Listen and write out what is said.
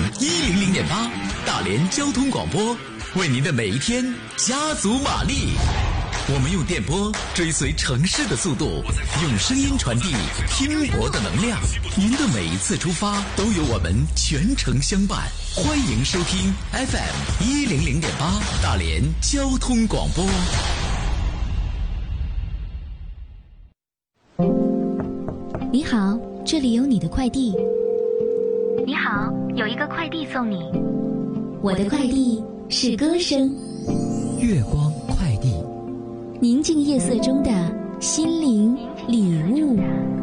100.8，大连交通广播，为您的每一天加足马力。我们用电波追随城市的速度，用声音传递拼搏的能量。您的每一次出发都有我们全程相伴。欢迎收听 FM 100.8大连交通广播。 你好，这里有你的快递。 你好，有一个快递送你。 我的快递是歌声， 月光快递， 宁静夜色中的心灵礼物。